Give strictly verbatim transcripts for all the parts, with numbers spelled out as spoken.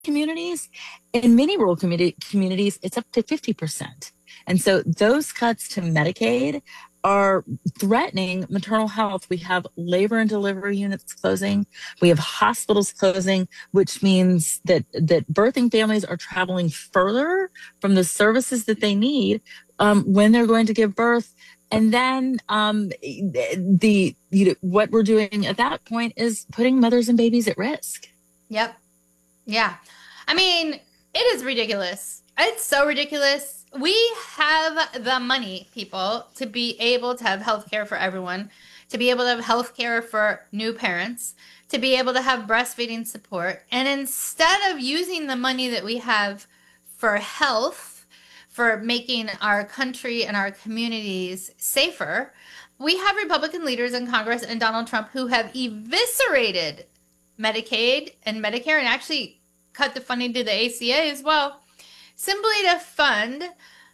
communities. In many rural community, communities, it's up to fifty percent. And so those cuts to Medicaid are threatening maternal health. We have labor and delivery units closing. We have hospitals closing, which means that, that birthing families are traveling further from the services that they need um, when they're going to give birth. And then um, the you know, what we're doing at that point is putting mothers and babies at risk. Yep. Yeah. I mean, it is ridiculous. It's so ridiculous. We have the money, people, to be able to have health care for everyone, to be able to have health care for new parents, to be able to have breastfeeding support. And instead of using the money that we have for health, for making our country and our communities safer, we have Republican leaders in Congress and Donald Trump who have eviscerated Medicaid and Medicare and actually cut the funding to the A C A as well, simply to fund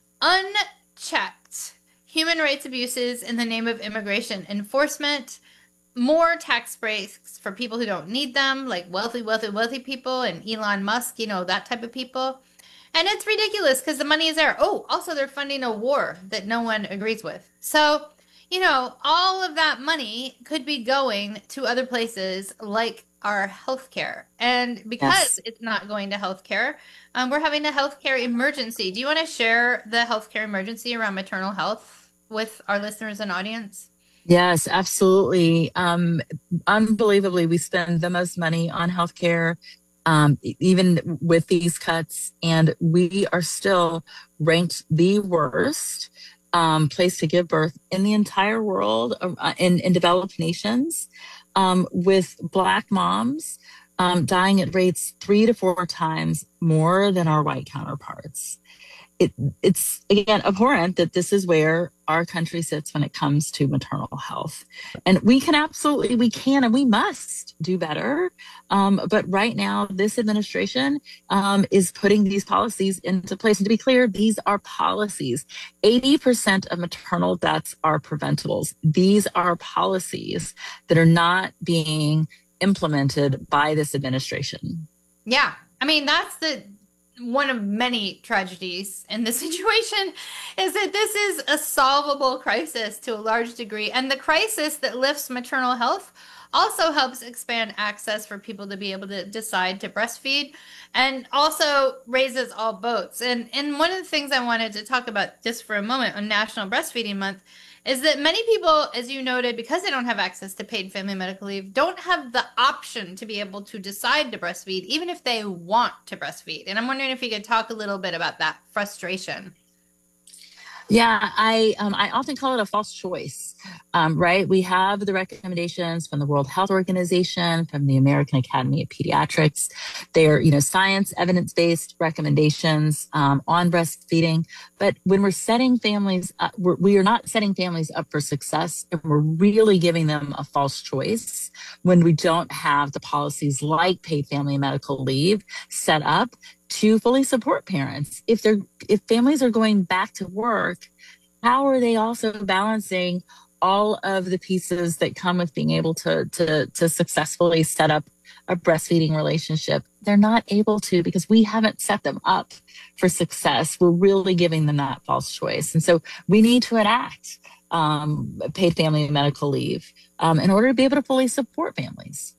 unchecked human rights abuses in the name of immigration enforcement, more tax breaks for people who don't need them, like wealthy, wealthy, wealthy people and Elon Musk, you know, that type of people. And it's ridiculous because the money is there. Oh, also they're funding a war that no one agrees with. So, you know, all of that money could be going to other places like our healthcare. And because Yes. it's not going to healthcare, um, we're having a healthcare emergency. Do you want to share the healthcare emergency around maternal health with our listeners and audience? Yes, absolutely. Um, unbelievably, we spend the most money on healthcare, um, e- even with these cuts, and we are still ranked the worst um, place to give birth in the entire world, uh, in, in developed nations, um, with Black moms um, dying at rates three to four times more than our white counterparts. it, it's again abhorrent that this is where our country sits when it comes to maternal health. And we can absolutely, we can and we must do better. Um, but right now, this administration um, is putting these policies into place. And to be clear, these are policies. eighty percent of maternal deaths are preventables. These are policies that are not being implemented by this administration. Yeah. I mean, that's the one of many tragedies in this situation is that this is a solvable crisis to a large degree. And the crisis that lifts maternal health also helps expand access for people to be able to decide to breastfeed and also raises all boats. And, and one of the things I wanted to talk about just for a moment on National Breastfeeding Month is that many people, as you noted, because they don't have access to paid family medical leave, don't have the option to be able to decide to breastfeed, even if they want to breastfeed. And I'm wondering if you could talk a little bit about that frustration. Yeah, I um, I often call it a false choice, um, right? We have the recommendations from the World Health Organization, from the American Academy of Pediatrics. They're, you know, science, evidence-based recommendations um, on breastfeeding. But when we're setting families up, we're, we are not setting families up for success, and we're really giving them a false choice when we don't have the policies like paid family and medical leave set up to fully support parents. If they're if families are going back to work, how are they also balancing all of the pieces that come with being able to to to successfully set up a breastfeeding relationship? They're not able to because we haven't set them up for success. We're really giving them that false choice. And so we need to enact um, paid family and medical leave um, in order to be able to fully support families.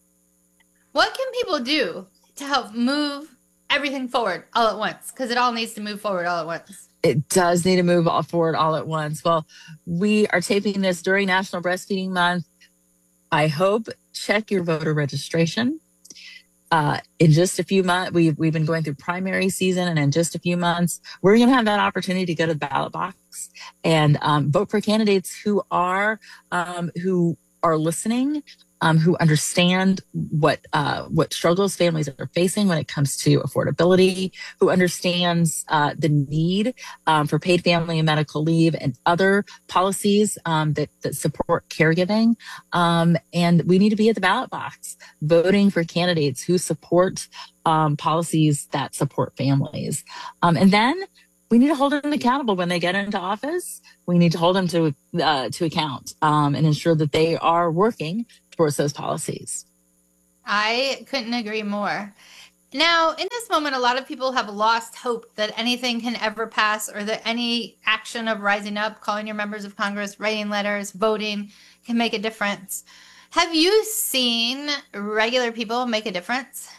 What can people do to help move everything forward all at once? Because it all needs to move forward all at once. It does need to move all forward all at once. Well, we are taping this during National Breastfeeding Month. I hope check your voter registration. Uh, in just a few months, we've, we've been going through primary season, and in just a few months, we're going to have that opportunity to go to the ballot box and um, vote for candidates who are um, who are listening, um, who understand what uh, what struggles families are facing when it comes to affordability, who understands uh, the need um, for paid family and medical leave and other policies um, that, that support caregiving. Um, and we need to be at the ballot box voting for candidates who support um, policies that support families. Um, and then we need to hold them accountable when they get into office. We need to hold them to uh, to account um, and ensure that they are working towards those policies. I couldn't agree more. Now, in this moment, a lot of people have lost hope that anything can ever pass or that any action of rising up, calling your members of Congress, writing letters, voting can make a difference. Have you seen regular people make a difference?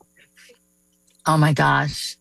Oh my gosh.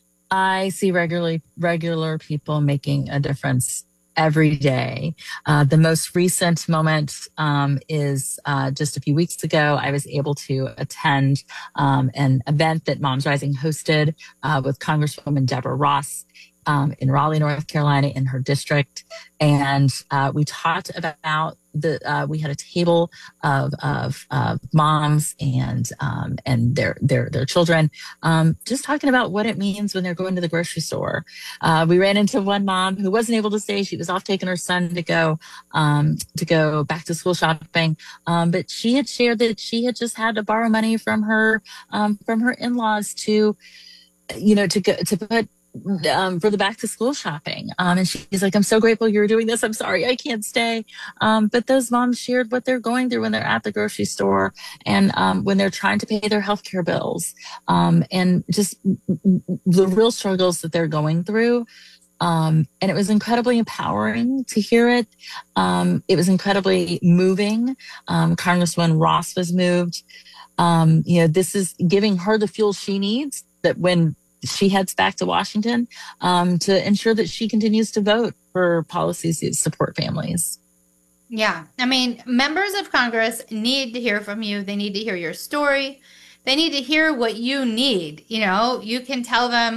I see regularly regular people making a difference every day. Uh, the most recent moment um, is uh, just a few weeks ago. I was able to attend um, an event that Moms Rising hosted uh, with Congresswoman Deborah Ross. Um, in Raleigh, North Carolina, in her district, and uh, we talked about the. Uh, we had a table of of uh, moms and um, and their their their children, um, just talking about what it means when they're going to the grocery store. Uh, we ran into one mom who wasn't able to stay; she was off taking her son to go um, to go back to school shopping, um, but she had shared that she had just had to borrow money from her um, from her in laws to, you know, to go to put um, for the back to school shopping. Um, and she's like, I'm so grateful you're doing this. I'm sorry I can't stay. Um, but those moms shared what they're going through when they're at the grocery store and um, when they're trying to pay their healthcare bills um, and just the real struggles that they're going through. Um, and it was incredibly empowering to hear it. Um, it was incredibly moving. Um, Congresswoman Ross was moved. Um, you know, this is giving her the fuel she needs that when she heads back to Washington um, to ensure that she continues to vote for policies that support families. Yeah. I mean, members of Congress need to hear from you. They need to hear your story. They need to hear what you need. You know, you can tell them,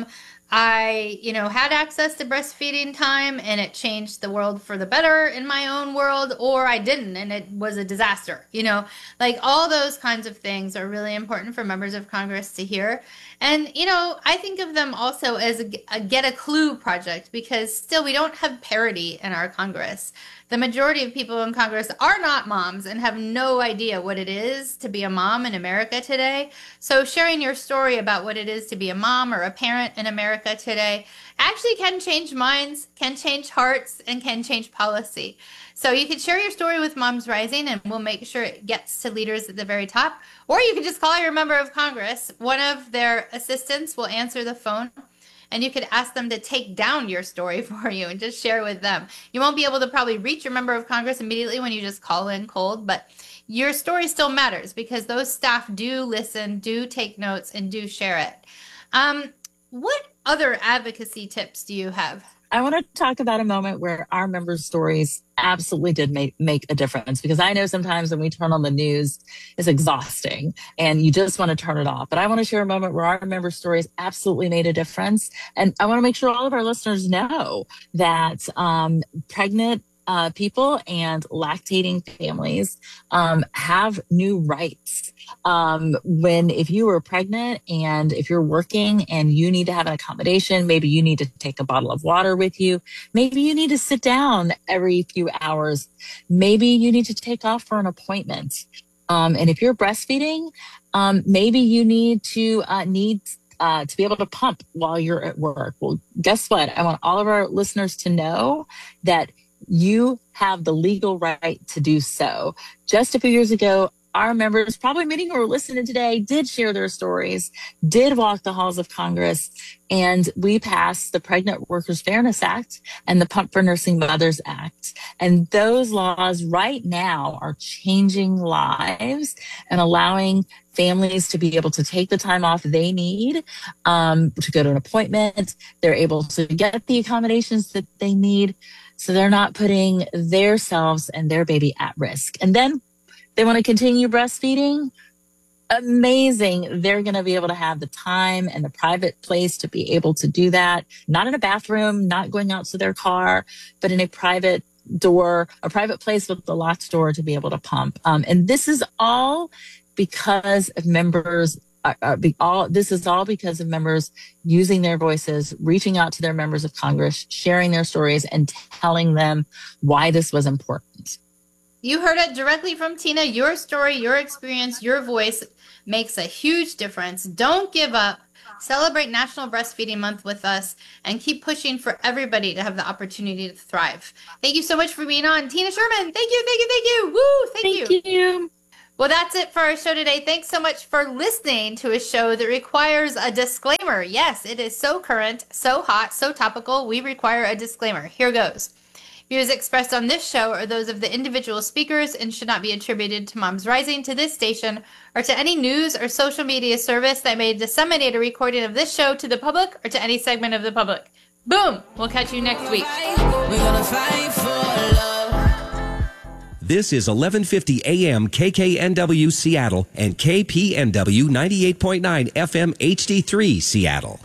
I, you know, had access to breastfeeding time and it changed the world for the better in my own world, or I didn't and it was a disaster. You know, like all those kinds of things are really important for members of Congress to hear. And, you know, I think of them also as a, a Get a Clue project because still we don't have parity in our Congress. The majority of people in Congress are not moms and have no idea what it is to be a mom in America today. So sharing your story about what it is to be a mom or a parent in America today actually can change minds, can change hearts, and can change policy. So you can share your story with Moms Rising and we'll make sure it gets to leaders at the very top. Or you can just call your member of Congress. One of their assistants will answer the phone and you could ask them to take down your story for you and just share with them. You won't be able to probably reach your member of Congress immediately when you just call in cold, but your story still matters because those staff do listen, do take notes, and do share it. Um, what other advocacy tips do you have? I want to talk about a moment where our members' stories absolutely did make, make a difference because I know sometimes when we turn on the news, it's exhausting and you just want to turn it off. But I want to share a moment where our members' stories absolutely made a difference. And I want to make sure all of our listeners know that um, pregnant uh, people and lactating families um, have new rights. Um, when if you were pregnant and if you're working and you need to have an accommodation, maybe you need to take a bottle of water with you. Maybe you need to sit down every few hours. Maybe you need to take off for an appointment. Um, and if you're breastfeeding, um, maybe you need to uh, need uh, to be able to pump while you're at work. Well, guess what? I want all of our listeners to know that you have the legal right to do so. Just a few years ago, our members, probably many who are listening today, did share their stories, did walk the halls of Congress, and we passed the Pregnant Workers Fairness Act and the Pump for Nursing Mothers Act. And those laws right now are changing lives and allowing families to be able to take the time off they need um, to go to an appointment. They're able to get the accommodations that they need. So they're not putting themselves and their baby at risk. And then they want to continue breastfeeding. Amazing. They're going to be able to have the time and the private place to be able to do that. Not in a bathroom, not going out to their car, but in a private door, a private place with the locked door to be able to pump. Um, and this is all because of members Uh, uh, be all this is all because of members using their voices, reaching out to their members of Congress, sharing their stories, and telling them why this was important. You heard it directly from Tina. Your story, your experience, your voice makes a huge difference. Don't give up. Celebrate National Breastfeeding Month with us and keep pushing for everybody to have the opportunity to thrive. Thank you so much for being on. Tina Sherman, thank you, thank you, thank you. Woo, thank, Thank you. you. Well, that's it for our show today. Thanks so much for listening to a show that requires a disclaimer. Yes, it is so current, so hot, so topical. We require a disclaimer. Here goes. Views expressed on this show are those of the individual speakers and should not be attributed to Moms Rising, to this station, or to any news or social media service that may disseminate a recording of this show to the public or to any segment of the public. Boom! We'll catch you next week. We're gonna fight for love. This is eleven fifty A M K K N W Seattle and K P N W ninety-eight point nine F M H D three Seattle.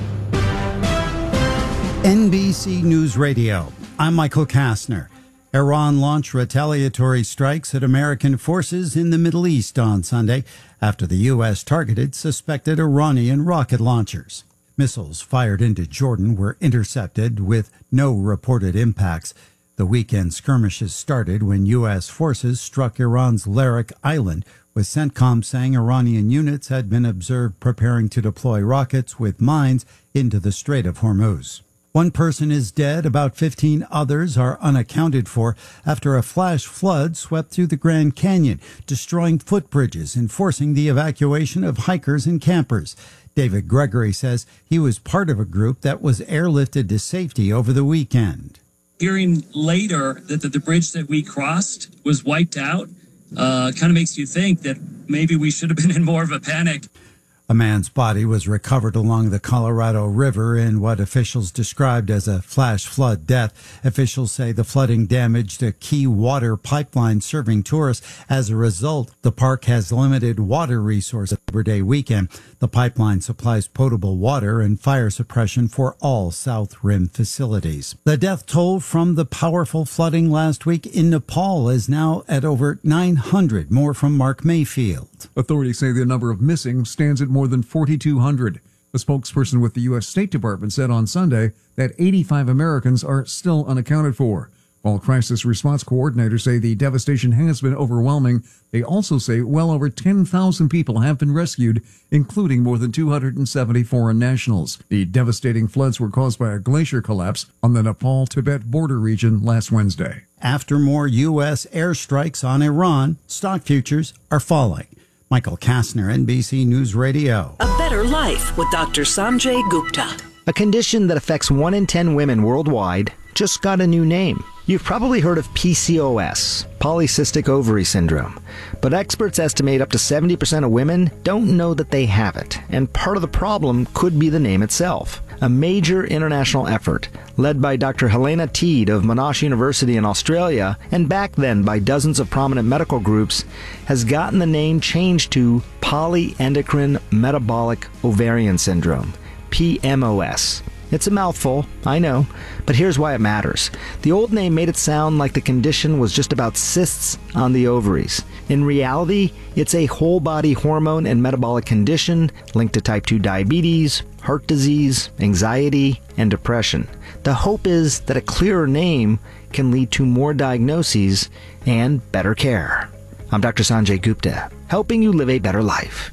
N B C News Radio. I'm Michael Kastner. Iran launched retaliatory strikes at American forces in the Middle East on Sunday after the U S targeted suspected Iranian rocket launchers. Missiles fired into Jordan were intercepted with no reported impacts. The weekend skirmishes started when U S forces struck Iran's Larak Island, with CENTCOM saying Iranian units had been observed preparing to deploy rockets with mines into the Strait of Hormuz. One person is dead, about fifteen others are unaccounted for after a flash flood swept through the Grand Canyon, destroying footbridges and forcing the evacuation of hikers and campers. David Gregory says he was part of a group that was airlifted to safety over the weekend. Hearing later that the, the bridge that we crossed was wiped out uh, kind of makes you think that maybe we should have been in more of a panic. A man's body was recovered along the Colorado River in what officials described as a flash flood death. Officials say the flooding damaged a key water pipeline serving tourists. As a result, the park has limited water resources Labor Day weekend. The pipeline supplies potable water and fire suppression for all South Rim facilities. The death toll from the powerful flooding last week in Nepal is now at over nine hundred. More from Mark Mayfield. Authorities say the number of missing stands at more than forty-two hundred. A spokesperson with the U S State Department said on Sunday that eighty-five Americans are still unaccounted for. While crisis response coordinators say the devastation has been overwhelming, they also say well over ten thousand people have been rescued, including more than two hundred seventy foreign nationals. The devastating floods were caused by a glacier collapse on the Nepal-Tibet border region last Wednesday. After more U S airstrikes on Iran, stock futures are falling. Michael Kastner, N B C News Radio. A Better Life with Doctor Sanjay Gupta. A condition that affects one in ten women worldwide just got a new name. You've probably heard of P C O S, polycystic ovary syndrome, but experts estimate up to seventy percent of women don't know that they have it, and part of the problem could be the name itself. A major international effort led by Doctor Helena Teed of Monash University in Australia, and back then by dozens of prominent medical groups, has gotten the name changed to polyendocrine metabolic ovarian syndrome, P M O S. It's a mouthful, I know, but here's why it matters. The old name made it sound like the condition was just about cysts on the ovaries. In reality, it's a whole-body hormone and metabolic condition linked to type two diabetes, heart disease, anxiety, and depression. The hope is that a clearer name can lead to more diagnoses and better care. I'm Doctor Sanjay Gupta, helping you live a better life.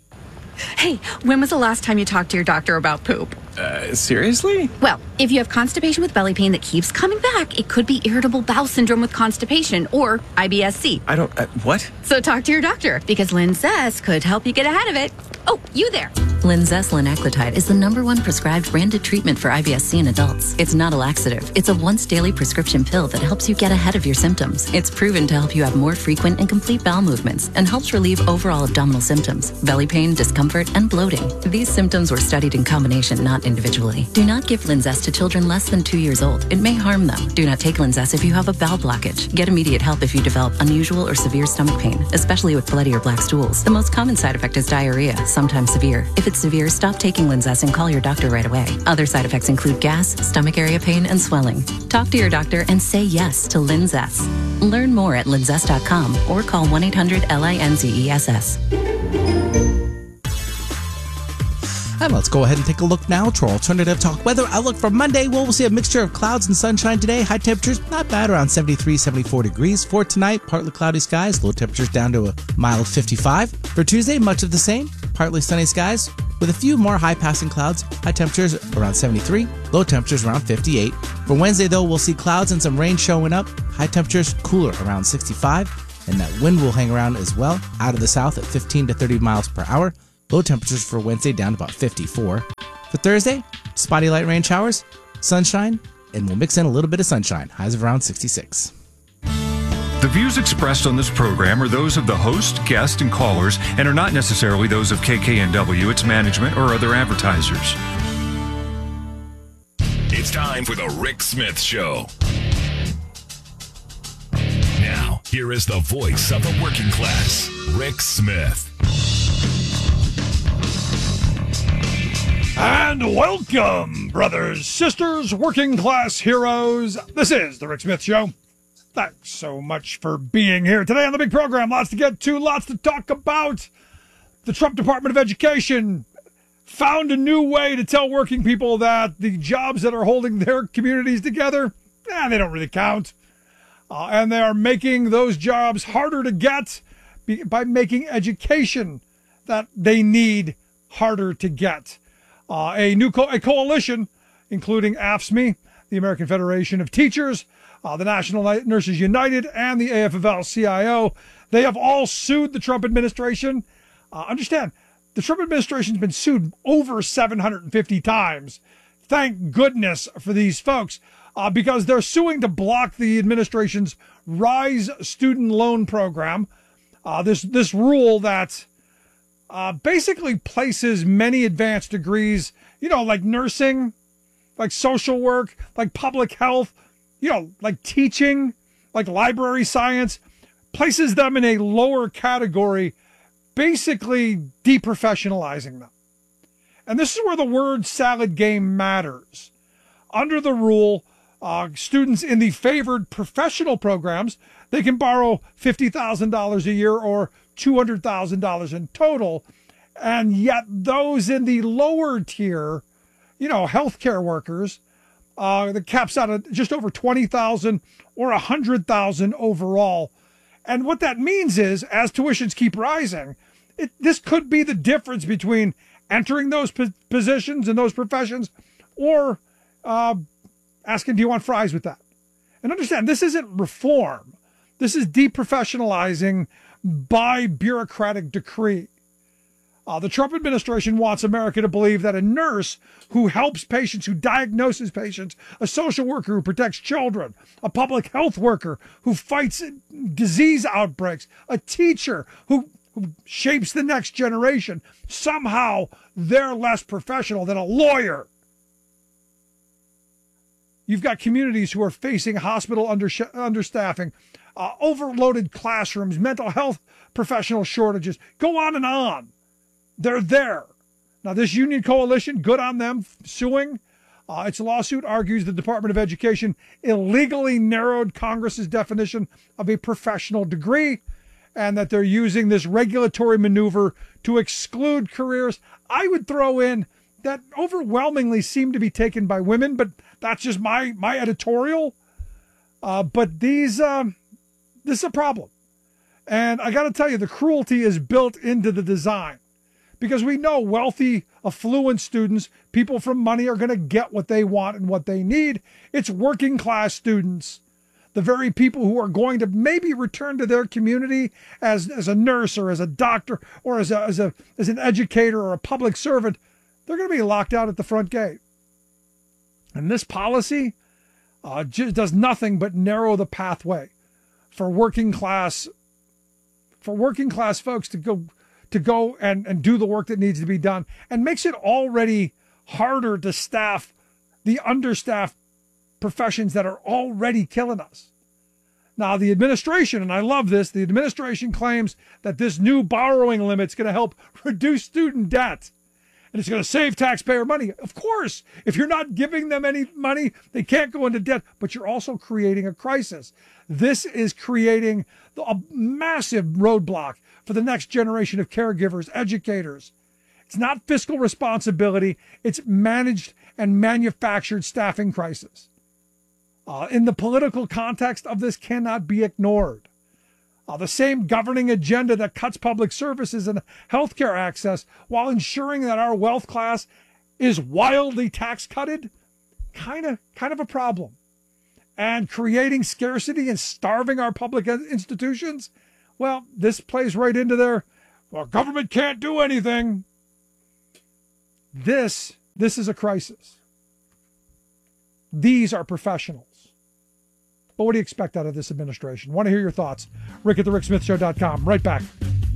Hey, when was the last time you talked to your doctor about poop? Uh, seriously? Well, if you have constipation with belly pain that keeps coming back, it could be irritable bowel syndrome with constipation, or I B S C. I don't, uh, what? So talk to your doctor, because Linzess could help you get ahead of it. Oh, you there. Linzess linaclotide is the number one prescribed branded treatment for I B S C in adults. It's not a laxative. It's a once daily prescription pill that helps you get ahead of your symptoms. It's proven to help you have more frequent and complete bowel movements and helps relieve overall abdominal symptoms, belly pain, discomfort, and bloating. These symptoms were studied in combination, not individually. Do not give Linzess to children less than two years old. It may harm them. Do not take Linzess if you have a bowel blockage. Get immediate help if you develop unusual or severe stomach pain, especially with bloody or black stools. The most common side effect is diarrhea, sometimes severe. If it's severe, stop taking Linzess and call your doctor right away. Other side effects include gas, stomach area pain, and swelling. Talk to your doctor and say yes to Linzess. Learn more at linzess dot com or call one eight hundred L I N Z E S S. And let's go ahead and take a look now to our alternative talk weather outlook for Monday. Well, we'll see a mixture of clouds and sunshine today. High temperatures, not bad, around seventy-three, seventy-four degrees. For tonight, partly cloudy skies, low temperatures down to a mild fifty-five. For Tuesday, much of the same, partly sunny skies with a few more high-passing clouds. High temperatures around seventy-three, low temperatures around fifty-eight. For Wednesday, though, we'll see clouds and some rain showing up. High temperatures cooler around sixty-five. and that wind will hang around as well, out of the south at fifteen to thirty miles per hour. Low temperatures for Wednesday down to about fifty-four. For Thursday, spotty light rain showers, sunshine, and we'll mix in a little bit of sunshine, highs of around sixty-six. The views expressed on this program are those of the host, guest, and callers, and are not necessarily those of K K N W, its management, or other advertisers. It's time for the Rick Smith Show. Now, here is the voice of the working class, Rick Smith. And welcome, brothers, sisters, working class heroes. This is the Rick Smith Show. Thanks so much for being here today on the big program. Lots to get to, lots to talk about. The Trump Department of Education found a new way to tell working people that the jobs that are holding their communities together, eh, they don't really count. Uh, and they are making those jobs harder to get by making education that they need harder to get. Uh, a new co- a coalition, including A F S C M E, the American Federation of Teachers, uh, the National Nurses United, and the A F L C I O, they have all sued the Trump administration. Uh, understand, the Trump administration's been sued over seven hundred fifty times. Thank goodness for these folks, uh, because they're suing to block the administration's RISE student loan program. Uh, this this rule that Uh, basically places many advanced degrees, you know, like nursing, like social work, like public health, you know, like teaching, like library science, places them in a lower category, basically deprofessionalizing them. And this is where the word salad game matters. Under the rule, uh, students in the favored professional programs, they can borrow fifty thousand dollars a year or two hundred thousand dollars in total. And yet those in the lower tier, you know, healthcare workers, uh, the cap's out at just over twenty thousand dollars or one hundred thousand dollars overall. And what that means is, as tuitions keep rising, it, this could be the difference between entering those po- positions and those professions or uh, asking, do you want fries with that? And understand, this isn't reform. This is deprofessionalizing by bureaucratic decree. Uh, the Trump administration wants America to believe that a nurse who helps patients, who diagnoses patients, a social worker who protects children, a public health worker who fights disease outbreaks, a teacher who, who shapes the next generation, somehow they're less professional than a lawyer. You've got communities who are facing hospital under, understaffing, uh, overloaded classrooms, mental health professional shortages, go on and on. They're there. Now, this union coalition, good on them, suing. Uh, its lawsuit argues the Department of Education illegally narrowed Congress's definition of a professional degree and that they're using this regulatory maneuver to exclude careers. I would throw in that overwhelmingly seem to be taken by women, but that's just my, my editorial. Uh, but these, um, this is a problem. And I got to tell you, the cruelty is built into the design. Because we know wealthy, affluent students, people from money, are going to get what they want and what they need. It's working class students, the very people who are going to maybe return to their community as, as a nurse or as a doctor or as a, as a as an educator or a public servant. They're going to be locked out at the front gate. And this policy uh, just does nothing but narrow the pathway for working class for working class folks to go. to go and, and do the work that needs to be done, and makes it already harder to staff the understaffed professions that are already killing us. Now, the administration, and I love this, the administration claims that this new borrowing limit is going to help reduce student debt, and it's going to save taxpayer money. Of course, if you're not giving them any money, they can't go into debt, but you're also creating a crisis. This is creating a massive roadblock for the next generation of caregivers, educators. It's not fiscal responsibility. It's managed and manufactured staffing crisis. Uh, in the political context of this cannot be ignored. Uh, the same governing agenda that cuts public services and healthcare access while ensuring that our wealth class is wildly tax cutted, kind of, kind of a problem. And creating scarcity and starving our public institutions, Well, this plays right into their, well, government can't do anything. This, this is a crisis. These are professionals. But what do you expect out of this administration? Want to hear your thoughts? Rick at the rick smith show dot com. Right back.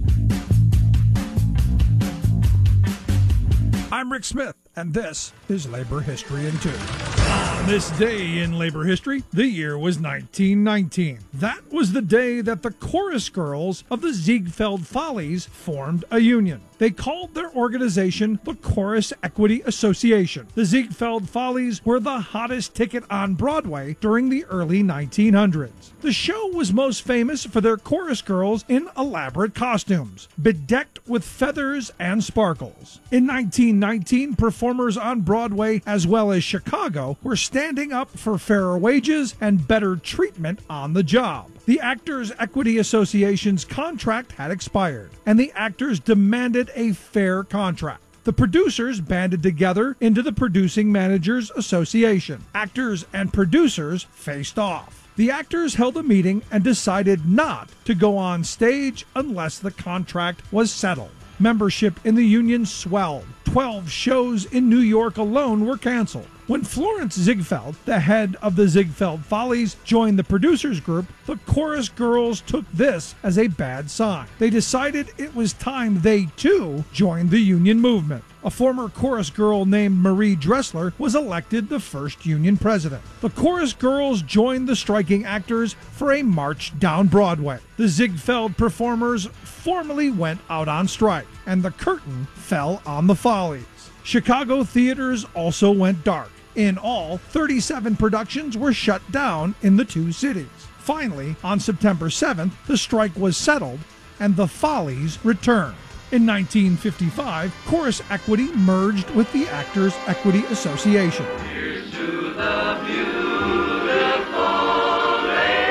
I'm Rick Smith, and this is Labor History in Two. On this day in labor history, the year was nineteen nineteen. That was the day that the chorus girls of the Ziegfeld Follies formed a union. They called their organization the Chorus Equity Association. The Ziegfeld Follies were the hottest ticket on Broadway during the early nineteen hundreds. The show was most famous for their chorus girls in elaborate costumes, bedecked with feathers and sparkles. In nineteen nineteen, performers on Broadway as well as Chicago were standing up for fairer wages and better treatment on the job. The Actors Equity Association's contract had expired, and the actors demanded a fair contract. The producers banded together into the Producing Managers Association. Actors and producers faced off. The actors held a meeting and decided not to go on stage unless the contract was settled. Membership in the union swelled. Twelve shows in New York alone were canceled. When Florence Ziegfeld, the head of the Ziegfeld Follies, joined the producers group, the chorus girls took this as a bad sign. They decided it was time they, too, joined the union movement. A former chorus girl named Marie Dressler was elected the first union president. The chorus girls joined the striking actors for a march down Broadway. The Ziegfeld performers formally went out on strike, and the curtain fell on the Follies. Chicago theaters also went dark. In all, thirty-seven productions were shut down in the two cities. Finally, on September seventh, the strike was settled, and the Follies returned. In nineteen fifty-five, Chorus Equity merged with the Actors Equity Association. Here's to the beautiful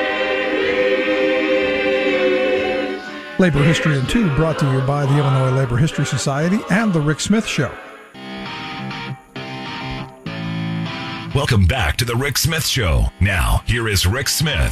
ladies. Labor History in Two, brought to you by the Illinois Labor History Society and The Rick Smith Show. Welcome back to the Rick Smith Show. Now, here is Rick Smith.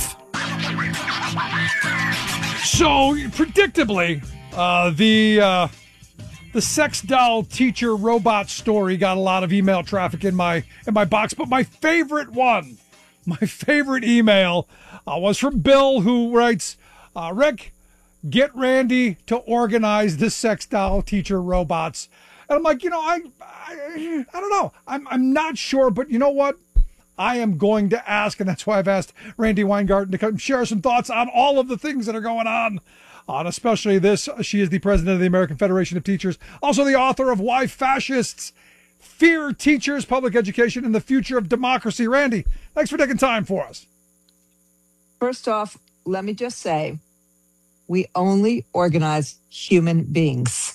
So, predictably, uh, the uh, the sex doll teacher robot story got a lot of email traffic in my in my box. But my favorite one, my favorite email, uh, was from Bill, who writes, uh, "Rick, get Randy to organize the sex doll teacher robots." And I'm like, you know, I, I, I don't know. I'm, I'm not sure, but you know what? I am going to ask, and that's why I've asked Randy Weingarten to come share some thoughts on all of the things that are going on, on especially this. She is the president of the American Federation of Teachers, also the author of Why Fascists Fear Teachers, Public Education, and the Future of Democracy. Randy, thanks for taking time for us. First off, let me just say, we only organize human beings.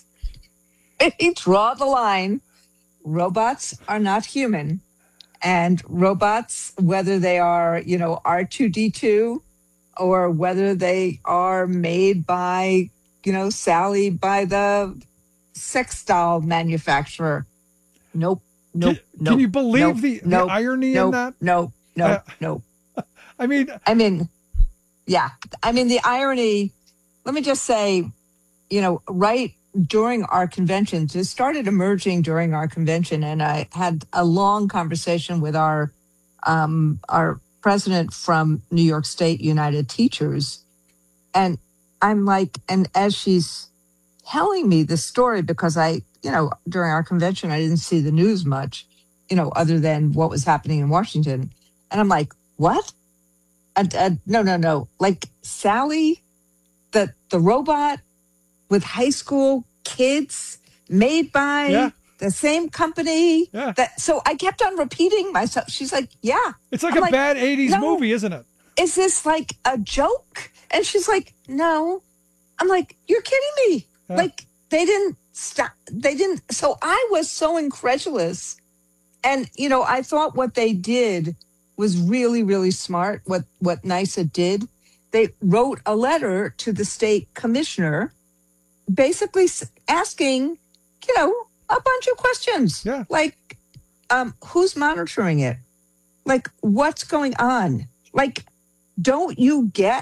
We draw the line. Robots are not human. And robots, whether they are, you know, R two D two or whether they are made by, you know, Sally by the sex doll manufacturer. Nope. Nope. Can, nope, can you believe nope, the, the nope, irony nope, in that? No, no, Uh, no. I mean, I mean, yeah. I mean, the irony, let me just say, you know, right during our conventions, it started emerging during our convention, and I had a long conversation with our um, our president from New York State United Teachers, and I'm like, and as she's telling me this story, because I, you know, during our convention, I didn't see the news much, you know, other than what was happening in Washington, and I'm like, what? Uh, uh, no, no, no, like Sally, the the robot with high school kids made by Yeah. the same company. Yeah. That, so I kept on repeating myself. She's like, yeah. It's like I'm a bad eighties no. movie, isn't it? Is this like a joke? And she's like, no. I'm like, you're kidding me. Yeah. Like, they didn't stop. They didn't. So I was so incredulous. And, you know, I thought what they did was really, really smart. What, what NYSA did, they wrote a letter to the state commissioner basically asking, you know, a bunch of questions. Yeah. Like, um, who's monitoring it? Like, what's going on? Like, don't you get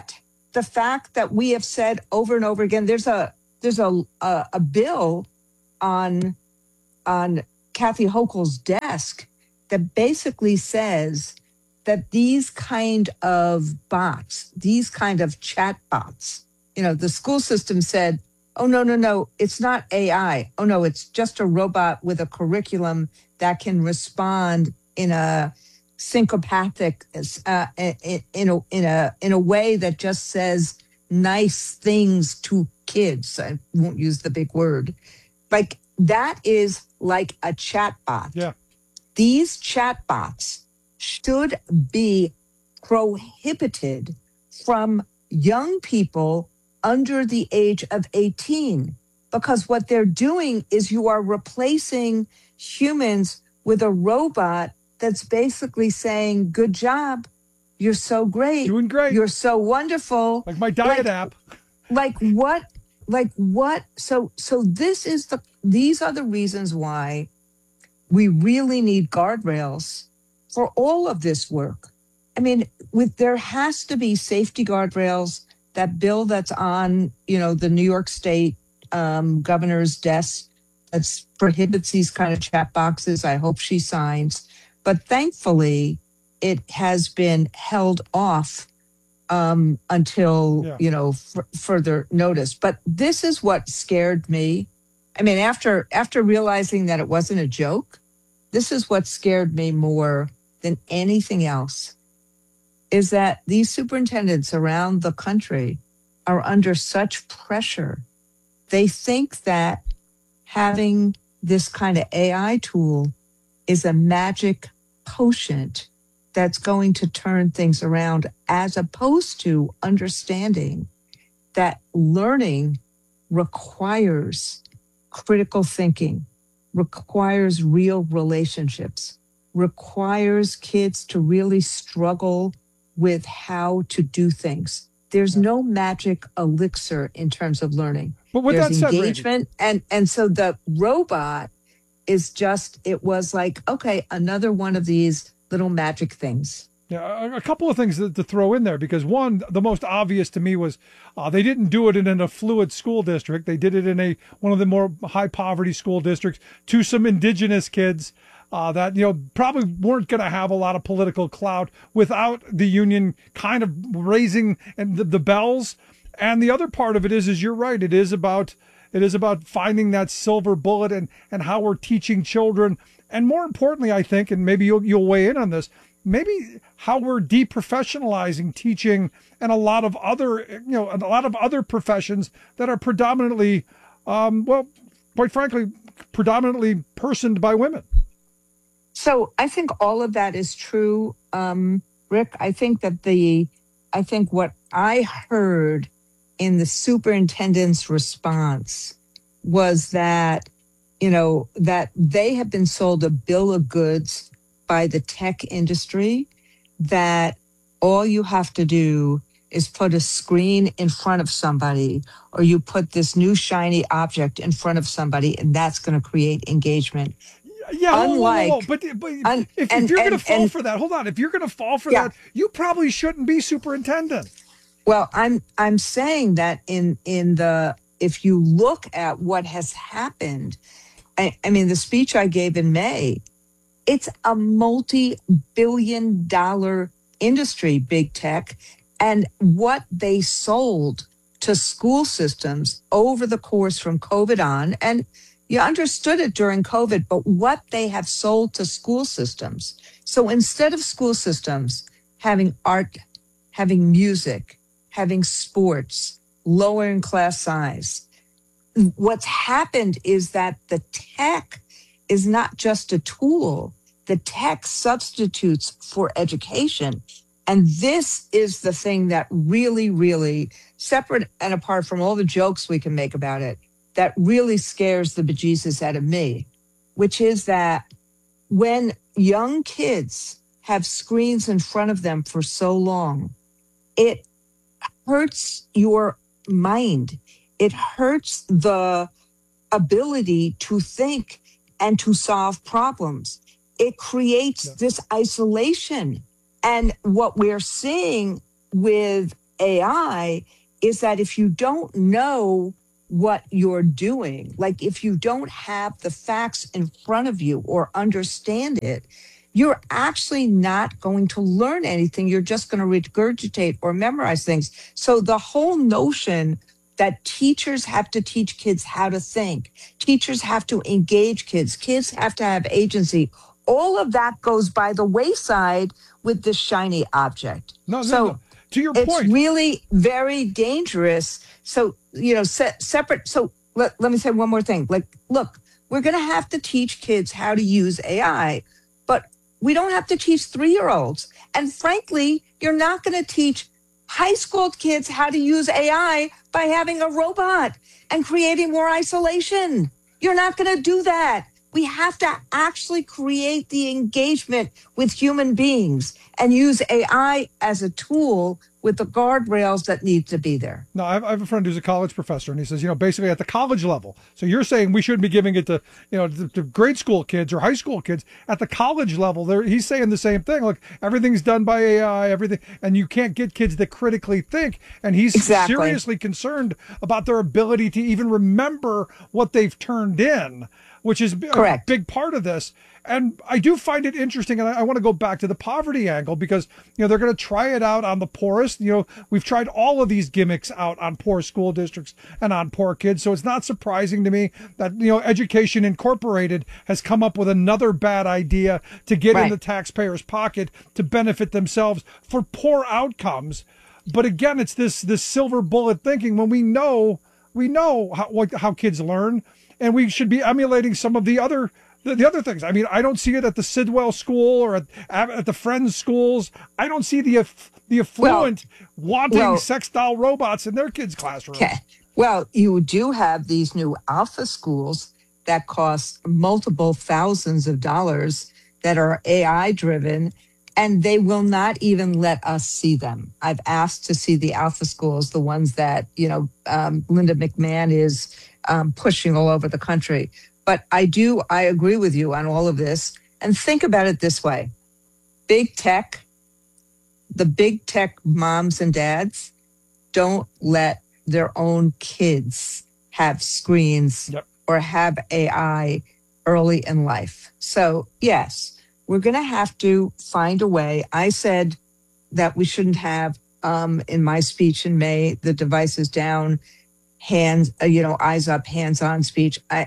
the fact that we have said over and over again, there's a there's a a, a bill on on Kathy Hochul's desk that basically says that these kind of bots, these kind of chat bots, you know, the school system said, oh, no, no, no, it's not A I. Oh, no, it's just a robot with a curriculum that can respond in a syncopathic, uh, in, in, a, in, a, in a way that just says nice things to kids. I won't use the big word. Like, that is like a chat bot. Yeah. These chat bots should be prohibited from young people under the age of eighteen, because what they're doing is you are replacing humans with a robot that's basically saying, good job, you're so great. Doing great. You're so wonderful. Like my diet like, app. Like what? Like what? So, so this is the, these are the reasons why we really need guardrails for all of this work. I mean, with there has to be safety guardrails. That bill that's on, you know, the New York State um, governor's desk that prohibits these kind of chat boxes, I hope she signs. But thankfully, it has been held off um, until, yeah. you know, f- further notice. But this is what scared me. I mean, after after realizing that it wasn't a joke, this is what scared me more than anything else, is that these superintendents around the country are under such pressure. They think that having this kind of A I tool is a magic potion that's going to turn things around, as opposed to understanding that learning requires critical thinking, requires real relationships, requires kids to really struggle with how to do things. There's no magic elixir in terms of learning. But with There's that said, engagement, and and so the robot is just, it was like, okay, another one of these little magic things. Yeah, a, a couple of things to, to throw in there, because one, the most obvious to me was uh, they didn't do it in an affluent school district. They did it in a one of the more high poverty school districts to some indigenous kids. Uh, that, you know, probably weren't going to have a lot of political clout without the union kind of raising and the, the bells. And the other part of it is, is you're right. It is about, it is about finding that silver bullet and, and how we're teaching children. And more importantly, I think, and maybe you'll, you'll weigh in on this, maybe how we're deprofessionalizing teaching and a lot of other, you know, a lot of other professions that are predominantly, um, well, quite frankly, predominantly personed by women. So I think all of that is true, um, Rick. I think that the, I think what I heard in the superintendent's response was that, you know, that they have been sold a bill of goods by the tech industry, that all you have to do is put a screen in front of somebody, or you put this new shiny object in front of somebody, and that's going to create engagement. Yeah, Unlike, whoa, whoa, whoa. but, but un, if, and, if you're and, going to fall and, for that, hold on. If you're going to fall for yeah. that, you probably shouldn't be superintendent. Well, I'm I'm saying that in in the if you look at what has happened, I, I mean, the speech I gave in May, it's a multi-billion dollar industry, big tech, and what they sold to school systems over the course from COVID on, and you understood it during COVID, but what they have sold to school systems. So instead of school systems having art, having music, having sports, lowering class size, what's happened is that the tech is not just a tool. The tech substitutes for education. And this is the thing that really, really, separate and apart from all the jokes we can make about it, that really scares the bejesus out of me, which is that when young kids have screens in front of them for so long, it hurts your mind. It hurts the ability to think and to solve problems. It creates this isolation. And what we're seeing with A I is that if you don't know what you're doing, like if you don't have the facts in front of you or understand it, you're actually not going to learn anything. You're just going to regurgitate or memorize things. So the whole notion that teachers have to teach kids how to think, teachers have to engage kids, kids have to have agency, all of that goes by the wayside with this shiny object. No, no, so no. To your it's point. really very dangerous. So, you know, se- separate. So let, let me say one more thing. Like, look, we're going to have to teach kids how to use A I, but we don't have to teach three-year-olds. And frankly, you're not going to teach high school kids how to use A I by having a robot and creating more isolation. You're not going to do that. We have to actually create the engagement with human beings and use A I as a tool with the guardrails that need to be there. No, I have, I have a friend who's a college professor, and he says, you know, basically at the college level. So you're saying we shouldn't be giving it to, you know, to, to grade school kids or high school kids. At the college level, there he's saying the same thing. Look, everything's done by A I, everything, and you can't get kids that critically think. And he's Exactly. seriously concerned about their ability to even remember what they've turned in, which is Correct. a big part of this. And I do find it interesting, and I, I want to go back to the poverty angle because, you know, they're going to try it out on the poorest. You know, we've tried all of these gimmicks out on poor school districts and on poor kids. So it's not surprising to me that, you know, Education Incorporated has come up with another bad idea to get Right. in the taxpayer's pocket to benefit themselves for poor outcomes. But again, it's this this silver bullet thinking when we know we know how what, how kids learn, and we should be emulating some of the other the, the other things. I mean, I don't see it at the Sidwell School or at at the Friends schools. I don't see the aff- the affluent wanting well- sex doll robots in their kids' classrooms. Okay. Well, you do have these new alpha schools that cost multiple thousands of dollars that are A I driven, and they will not even let us see them. I've asked to see the alpha schools, the ones that, you know, um, Linda McMahon is um, pushing all over the country. But I do, I agree with you on all of this. And think about it this way. Big tech, the big tech moms and dads don't let their own kids have screens Yep. or have A I early in life. So yes, we're going to have to find a way. I said that we shouldn't have, um, in my speech in May, the devices down, hands, uh, you know, eyes up, hands on speech. I,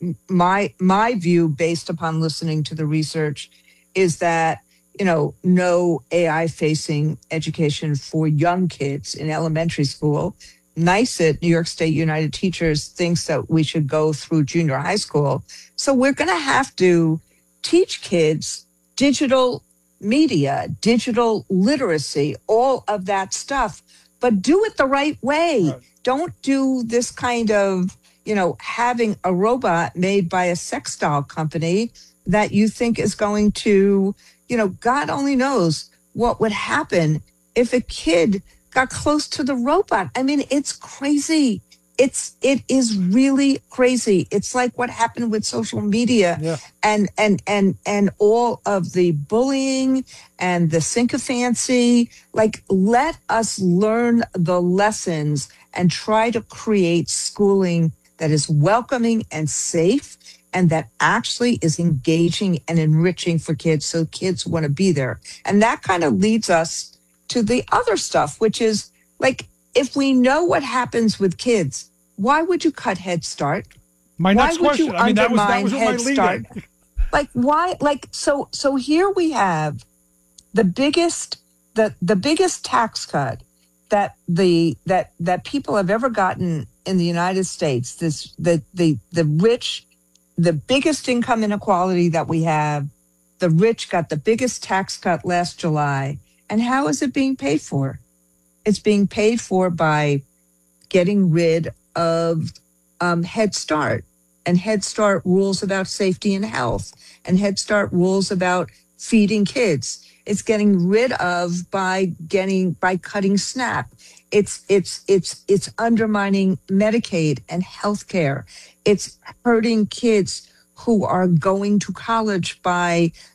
my, my view based upon listening to the research is that, you know, no A I facing education for young kids in elementary school. NYSUT, New York State United Teachers, thinks that we should go through junior high school. So we're going to have to teach kids digital media, digital literacy, all of that stuff, but do it the right way. Right. Don't do this kind of, you know, having a robot made by a sex doll company that you think is going to, you know, God only knows what would happen if a kid got close to the robot. I mean, it's crazy. It's, it is really crazy. It's like what happened with social media Yeah. and, and, and, and all of the bullying and the sycophancy. Like, let us learn the lessons and try to create schooling that is welcoming and safe and that actually is engaging and enriching for kids so kids want to be there. And that kind of leads us to the other stuff, which is like, if we know what happens with kids, why would you cut Head Start? My Why next would question. you I mean, that was that undermine was what my Head lead Start? in. Like, why? Like, so, so here we have the biggest, the the biggest tax cut that the that that people have ever gotten in the United States. This the the the rich, the biggest income inequality that we have. The rich got the biggest tax cut last July, and how is it being paid for? It's being paid for by getting rid of um, Head Start, and Head Start rules about safety and health, and Head Start rules about feeding kids. It's getting rid of by getting by cutting SNAP. It's it's it's it's undermining Medicaid and healthcare. It's hurting kids who are going to college by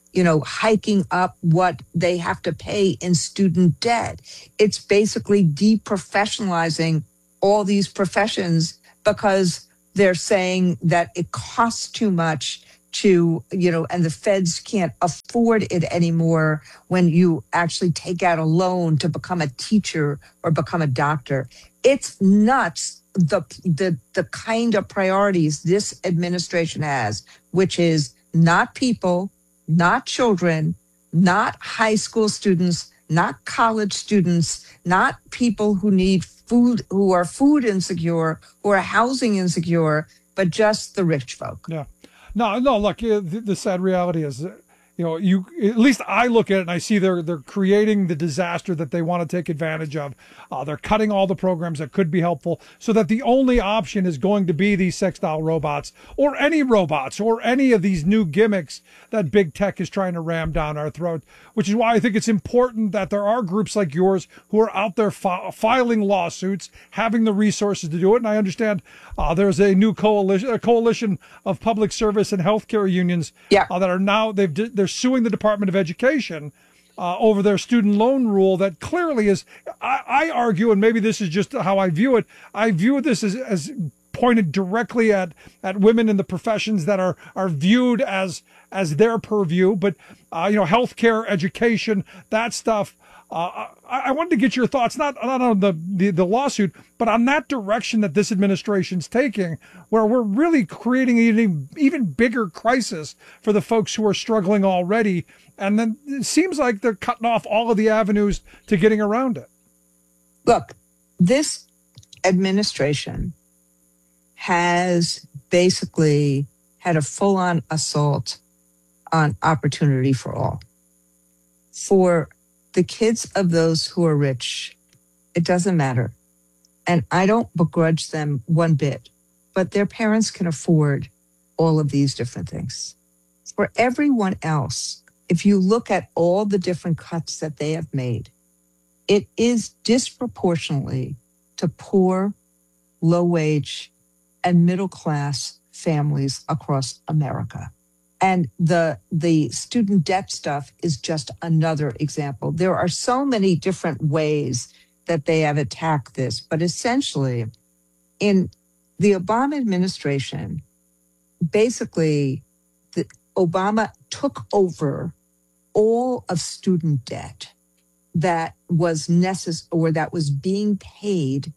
you know, hiking up what they have to pay in student debt. It's basically deprofessionalizing all these professions because they're saying that it costs too much to, you know, and the feds can't afford it anymore when you actually take out a loan to become a teacher or become a doctor. It's nuts, the the the kind of priorities this administration has, which is not people, not children, not high school students, not college students, not people who need food, who are food insecure, who are housing insecure, but just the rich folk. Yeah. No, no, look, the, the sad reality is, you know, you at least I look at it and I see they're they're creating the disaster that they want to take advantage of. Uh, they're cutting all the programs that could be helpful so that the only option is going to be these sex doll robots or any robots or any of these new gimmicks that big tech is trying to ram down our throat, which is why I think it's important that there are groups like yours who are out there fi- filing lawsuits, having the resources to do it. And I understand uh, there's a new coalition, a coalition of public service and healthcare unions yeah. uh, that are now, they've they're suing the Department of Education uh, over their student loan rule that clearly is, I, I argue, and maybe this is just how I view it, I view this as, as pointed directly at, at women in the professions that are, are viewed as, as their purview, but, uh, you know, healthcare, education, that stuff. Uh, I, I wanted to get your thoughts, not, not on the, the, the lawsuit, but on that direction that this administration's taking, where we're really creating an even, even bigger crisis for the folks who are struggling already. And then it seems like they're cutting off all of the avenues to getting around it. Look, this administration has basically had a full-on assault on opportunity for all. For the kids of those who are rich, it doesn't matter. And I don't begrudge them one bit, but their parents can afford all of these different things. For everyone else, if you look at all the different cuts that they have made, it is disproportionately to poor, low-wage, and middle-class families across America. And the the student debt stuff is just another example. There are so many different ways that they have attacked this, but essentially, in the Obama administration, basically, the, Obama took over all of student debt that was necessary or that was being paid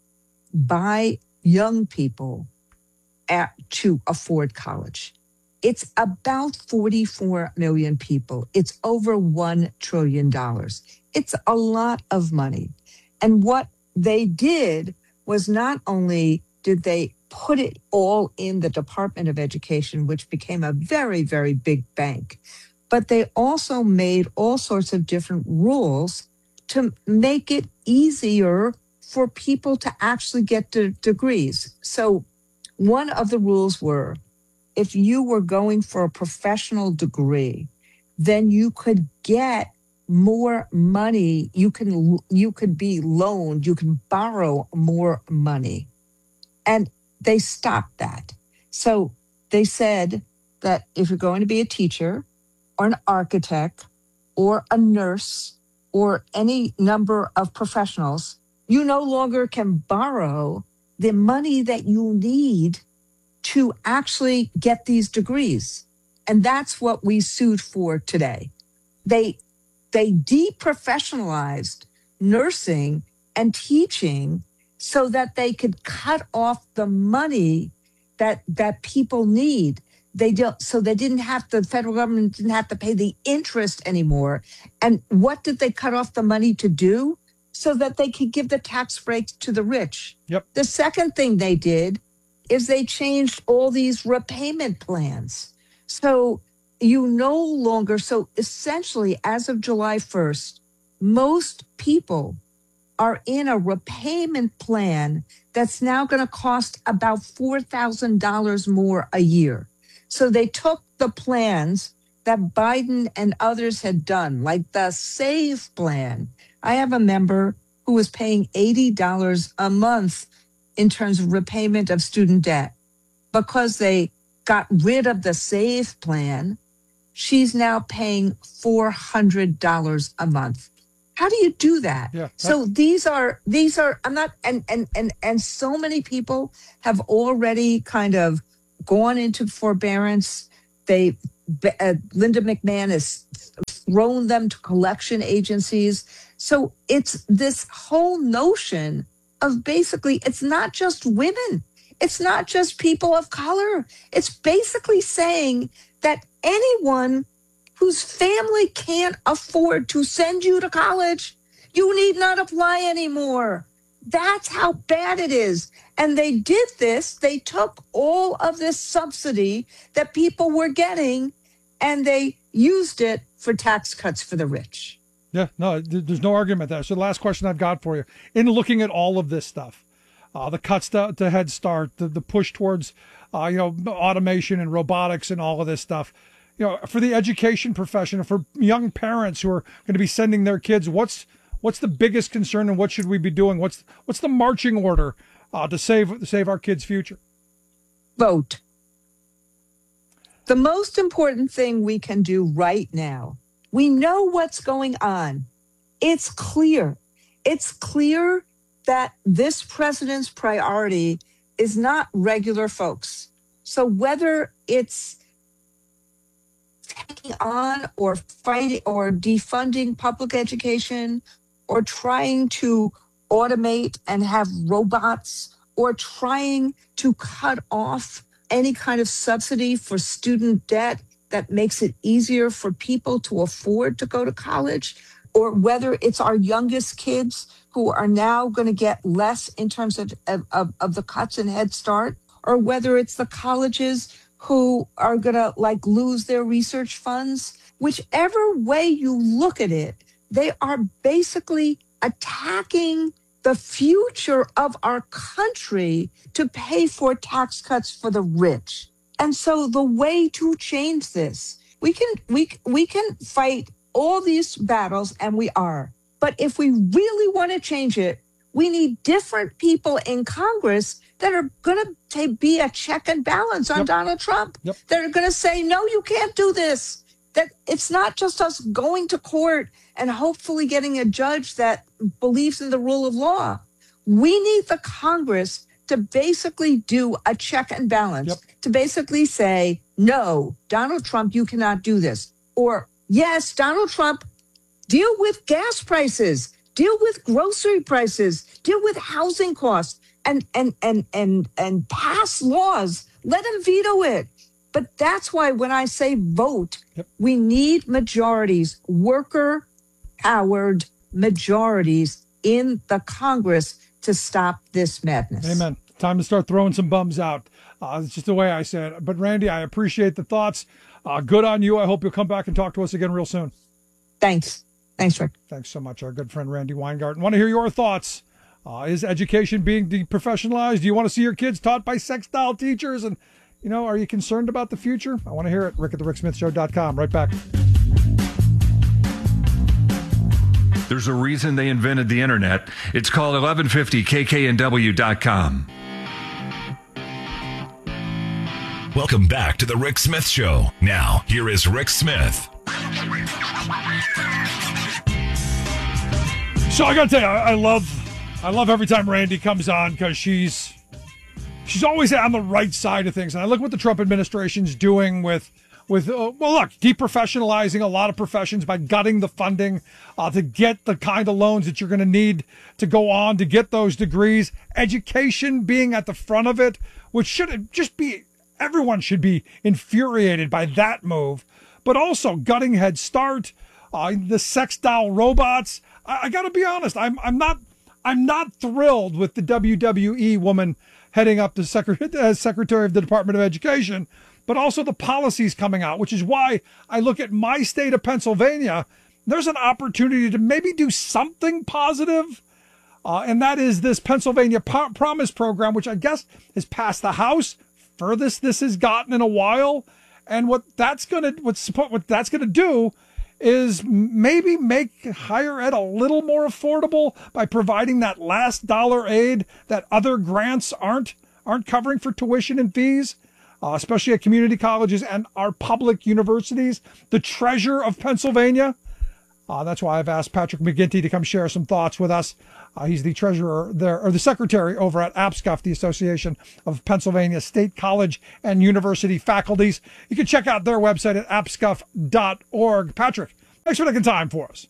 by young people at, to afford college. It's about forty-four million people. It's over one trillion dollars. It's a lot of money. And what they did was not only did they put it all in the Department of Education, which became a very, very big bank, but they also made all sorts of different rules to make it easier for people to actually get de- degrees. So one of the rules were, if you were going for a professional degree, then you could get more money. You can you could be loaned, you can borrow more money. And they stopped that. So they said that if you're going to be a teacher or an architect or a nurse or any number of professionals, you no longer can borrow the money that you need to actually get these degrees. And that's what we sued for today. They they deprofessionalized nursing and teaching so that they could cut off the money that that people need. They don't, so they didn't have to, the federal government didn't have to pay the interest anymore. And what did they cut off the money to do? So that they could give the tax breaks to the rich. Yep. The second thing they did is they changed all these repayment plans. So you no longer, so essentially as of July first, most people are in a repayment plan that's now going to cost about four thousand dollars more a year. So they took the plans that Biden and others had done, like the SAVE plan. I have a member who was paying eighty dollars a month in terms of repayment of student debt because they got rid of the SAVE plan. she's now paying four hundred dollars a month. How do you do that? Yeah, so these are, these are, I'm not, and, and, and, and so many people have already kind of gone into forbearance. They, uh, Linda McMahon has thrown them to collection agencies. So it's this whole notion of basically, it's not just women. It's not just people of color. It's basically saying that anyone whose family can't afford to send you to college, you need not apply anymore. That's how bad it is. And they did this. They took all of this subsidy that people were getting and they used it for tax cuts for the rich. Yeah, no, there's no argument there. So the last question I've got for you, in looking at all of this stuff, uh, the cuts to, to Head Start, the, the push towards, uh, you know, automation and robotics and all of this stuff, you know, for the education profession, for young parents who are going to be sending their kids, what's what's the biggest concern and what should we be doing? What's what's the marching order uh, to save to save our kids' future? Vote. The most important thing we can do right now, we know what's going on. It's clear. It's clear that this president's priority is not regular folks. So whether it's taking on or fighting or defunding public education or trying to automate and have robots or trying to cut off any kind of subsidy for student debt that makes it easier for people to afford to go to college, or whether it's our youngest kids who are now going to get less in terms of, of, of the cuts in Head Start, or whether it's the colleges who are going to like lose their research funds. Whichever way you look at it, they are basically attacking the future of our country to pay for tax cuts for the rich. And so the way to change this, we can we we can fight all these battles, and we are. But if we really want to change it, we need different people in Congress that are going to be a check and balance on yep. Donald Trump. Yep. That are going to say, no, you can't do this. That it's not just us going to court and hopefully getting a judge that believes in the rule of law. We need the Congress to basically do a check and balance, yep. to basically say, no, Donald Trump, you cannot do this. Or, yes, Donald Trump, deal with gas prices, deal with grocery prices, deal with housing costs, and and and and and pass laws. Let him veto it. But that's why when I say vote, yep. we need majorities, worker-powered majorities in the Congress to stop this madness. Amen. Time to start throwing some bums out. Uh, it's just the way I say it. But Randy, I appreciate the thoughts. Uh, good on you. I hope you'll come back and talk to us again real soon. Thanks. Thanks, Rick. Thanks so much, our good friend Randy Weingarten. Want to hear your thoughts? Uh, is education being deprofessionalized? Do you want to see your kids taught by sex doll teachers? And, you know, are you concerned about the future? I want to hear it. Rick at the Rick Smith Show dot com. Right back. There's a reason they invented the internet. It's called eleven fifty K K N W dot com. Welcome back to the Rick Smith Show. Now, here is Rick Smith. So I got to tell you, I, I love, I love every time Randy comes on because she's, she's always on the right side of things. And I look what the Trump administration's doing with, with uh, well, look, deprofessionalizing a lot of professions by gutting the funding uh, to get the kind of loans that you're going to need to go on to get those degrees. Education being at the front of it, which should just be, everyone should be infuriated by that move. But also gutting Head Start, uh, the sex doll robots. I, I got to be honest, I'm I'm not I'm not thrilled with the W W E woman heading up to Secretary, as Secretary of the Department of Education, but also the policies coming out, which is why I look at my state of Pennsylvania. There's an opportunity to maybe do something positive, uh, and that is this Pennsylvania P- Promise Program, which I guess has passed the House, furthest this has gotten in a while. And what that's gonna what's what that's gonna do is maybe make higher ed a little more affordable by providing that last dollar aid that other grants aren't aren't covering for tuition and fees. uh, especially at community colleges and our public universities, the treasure of Pennsylvania. Uh, that's why I've asked Patrick McGinty to come share some thoughts with us. Uh, he's the treasurer there, or the secretary over at APSCUF, the Association of Pennsylvania State College and University Faculties. You can check out their website at apscuff dot org. Patrick, thanks for taking time for us.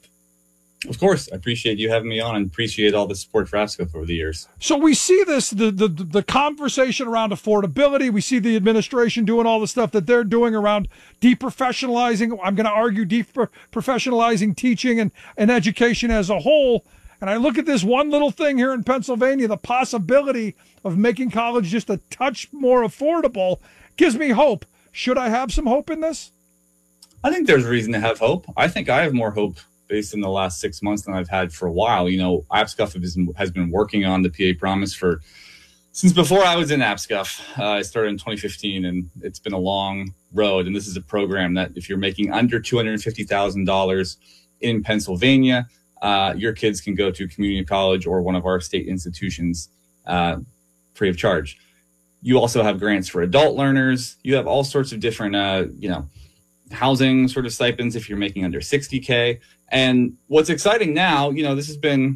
Of course. I appreciate you having me on and appreciate all the support for APSCUF over the years. So we see this, the, the, the conversation around affordability. We see the administration doing all the stuff that they're doing around deprofessionalizing. I'm going to argue deprofessionalizing teaching and, and education as a whole. And I look at this one little thing here in Pennsylvania, the possibility of making college just a touch more affordable gives me hope. Should I have some hope in this? I think there's reason to have hope. I think I have more hope based in the last six months than I've had for a while. You know, APSCUF has been, has been working on the P A Promise for since before I was in APSCUF. Uh, I started in twenty fifteen, and it's been a long road. And this is a program that if you're making under two hundred fifty thousand dollars in Pennsylvania, uh, your kids can go to community college or one of our state institutions uh, free of charge. You also have grants for adult learners. You have all sorts of different, uh, you know, housing sort of stipends if you're making under sixty K. And what's exciting now, you know, this has been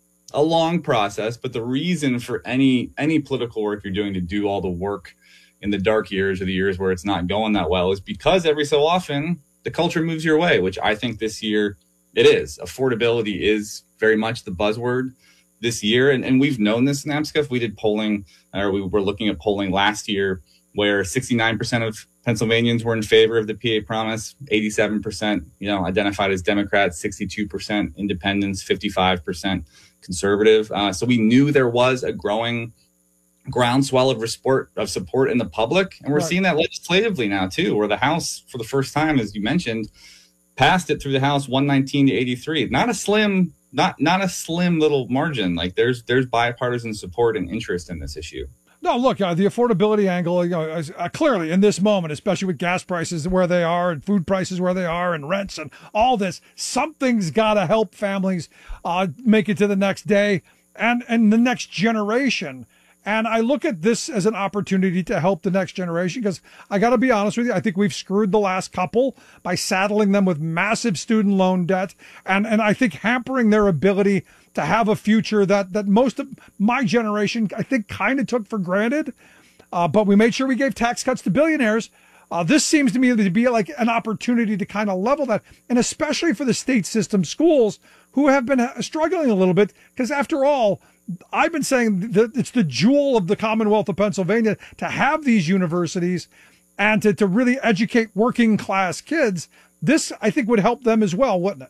a long process, but the reason for any any political work you're doing to do all the work in the dark years or the years where it's not going that well is because every so often the culture moves your way, which I think this year it is. Affordability is very much the buzzword this year. And, and we've known this in APSCUF. We did polling, or we were looking at polling last year where sixty-nine percent of Pennsylvanians were in favor of the P A Promise, eighty-seven percent, you know, identified as Democrats, sixty-two percent independents, fifty-five percent conservative. Uh, so we knew there was a growing groundswell of support of support in the public. And we're right. seeing that legislatively now, too, where the House, for the first time, as you mentioned, passed it through the House one nineteen to eighty-three. Not a slim, not not a slim little margin. Like there's there's bipartisan support and interest in this issue. No, look, uh, the affordability angle, you know, is, uh, clearly in this moment, especially with gas prices where they are and food prices where they are and rents and all this, something's got to help families uh, make it to the next day and, and the next generation. And I look at this as an opportunity to help the next generation because I got to be honest with you, I think we've screwed the last couple by saddling them with massive student loan debt and, and I think hampering their ability to have a future that that most of my generation, I think, kind of took for granted. Uh, but we made sure we gave tax cuts to billionaires. Uh, this seems to me to be like an opportunity to kind of level that, and especially for the state system schools who have been struggling a little bit because after all, I've been saying that it's the jewel of the Commonwealth of Pennsylvania to have these universities and to, to really educate working class kids. This, I think, would help them as well, wouldn't it?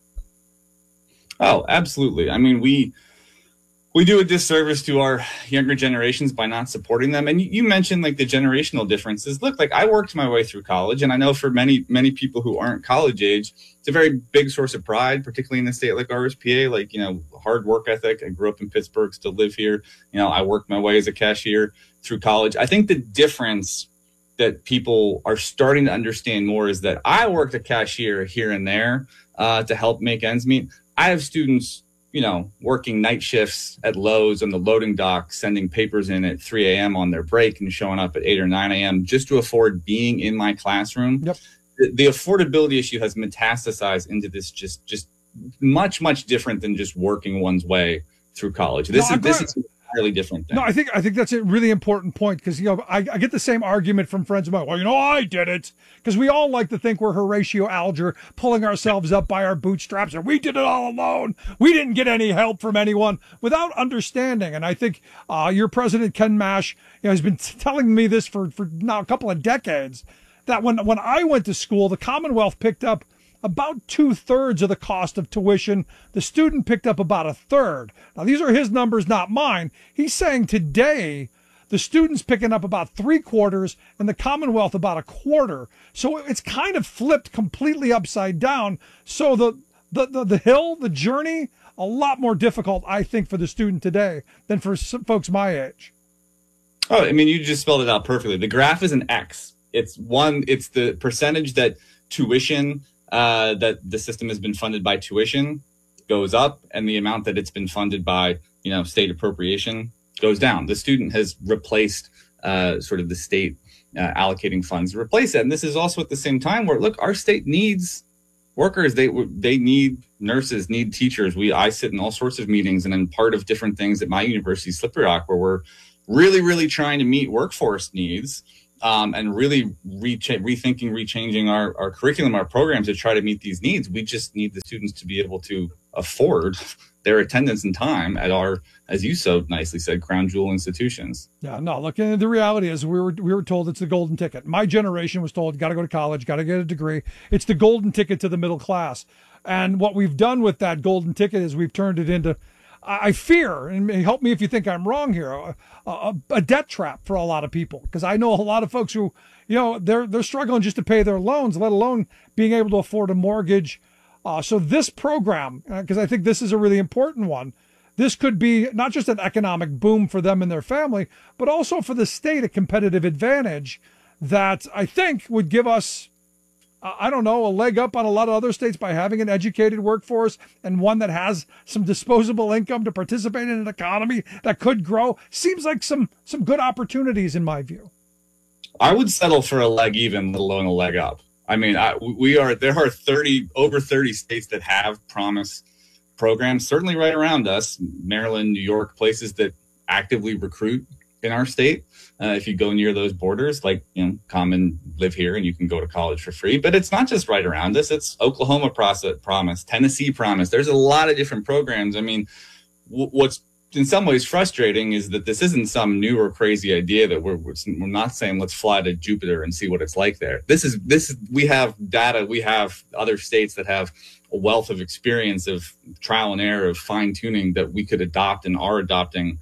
Oh, absolutely. I mean, we we do a disservice to our younger generations by not supporting them. And you, you mentioned like the generational differences. Look, like I worked my way through college, and I know for many, many people who aren't college age, it's a very big source of pride, particularly in a state like ours, P A, like, you know, hard work ethic. I grew up in Pittsburgh, still live here. You know, I worked my way as a cashier through college. I think the difference that people are starting to understand more is that I worked a cashier here and there uh, to help make ends meet. I have students, you know, working night shifts at Lowe's on the loading dock, sending papers in at three a.m. on their break and showing up at eight or nine a.m. just to afford being in my classroom. Yep. The, the affordability issue has metastasized into this just just much, much different than just working one's way through college. This no, is this is an entirely different thing. No, I think I think that's a really important point because, you know, I, I get the same argument from friends of mine. Well, you know, I did it. Because we all like to think we're Horatio Alger, pulling ourselves up by our bootstraps, and we did it all alone. We didn't get any help from anyone without understanding. And I think uh, your president, Ken Mash, you know, has been t- telling me this for, for now a couple of decades, that when, when I went to school, the Commonwealth picked up about two thirds of the cost of tuition. The student picked up about a third. Now, these are his numbers, not mine. He's saying today, the student's picking up about three quarters and the Commonwealth about a quarter. So it's kind of flipped completely upside down. So the, the, the, the hill, the journey, a lot more difficult, I think, for the student today than for some folks my age. Oh, I mean, you just spelled it out perfectly. The graph is an X. It's one, it's the percentage that tuition, uh, that the system has been funded by tuition goes up, and the amount that it's been funded by, you know, state appropriation goes down. The student has replaced uh, sort of the state uh, allocating funds to replace it. And this is also at the same time where, look, our state needs workers. They they need nurses, need teachers. We I sit in all sorts of meetings and I'm part of different things at my university, Slippery Rock, where we're really, really trying to meet workforce needs um, and really re- rethinking, rechanging our, our curriculum, our programs to try to meet these needs. We just need the students to be able to afford their attendance and time at our, as you so nicely said, crown jewel institutions. Yeah, no, look, the reality is we were we were told it's the golden ticket. My generation was told, got to go to college, got to get a degree. It's the golden ticket to the middle class. And what we've done with that golden ticket is we've turned it into, I fear, and help me if you think I'm wrong here, a, a, a debt trap for a lot of people. Because I know a lot of folks who, you know, they're they're struggling just to pay their loans, let alone being able to afford a mortgage. Uh, so this program, because uh, I think this is a really important one, this could be not just an economic boom for them and their family, but also for the state a competitive advantage that I think would give us, uh, I don't know, a leg up on a lot of other states by having an educated workforce and one that has some disposable income to participate in an economy that could grow. Seems like some some good opportunities in my view. I would settle for a leg even, let alone a leg up. I mean, I, we are, there are thirty, over thirty states that have promise programs, certainly right around us, Maryland, New York, places that actively recruit in our state. Uh, if you go near those borders, like, you know, come and live here and you can go to college for free. But it's not just right around us. It's Oklahoma process, promise, Tennessee promise. There's a lot of different programs. I mean, w- what's in some ways frustrating is that this isn't some new or crazy idea that we're, we're not saying let's fly to Jupiter and see what it's like there. This is, this is, we have data, we have other states that have a wealth of experience of trial and error, of fine tuning that we could adopt and are adopting